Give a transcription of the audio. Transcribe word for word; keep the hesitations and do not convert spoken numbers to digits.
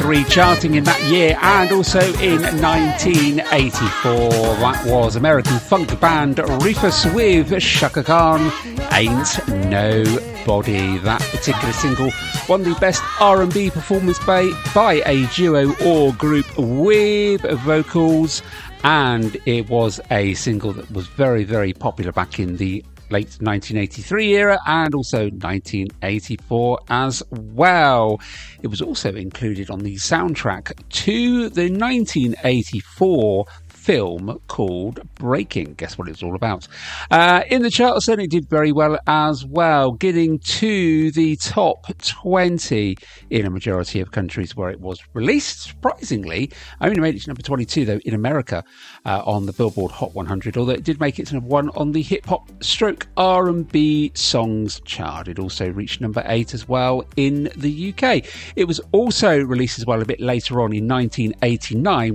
three, charting in that year, and also in nineteen eighty-four. That was American funk band Rufus with Chaka Khan, Ain't Nobody. That particular single won the best R and B performance by, by a duo or group with vocals, and it was a single that was very, very popular back in the late nineteen eighty-three era and also nineteen eighty-four as well. It was also included on the soundtrack to the nineteen eighty-four film called Breaking. Guess what it was all about? Uh, in the chart, it certainly did very well as well, getting to the top twenty in a majority of countries where it was released. Surprisingly, only made it to number twenty-two, though, in America uh, on the Billboard Hot one hundred, although it did make it to number one on the hip hop stroke R and B songs chart. It also reached number eight as well in the U K. It was also released as well a bit later on in nineteen eighty-nine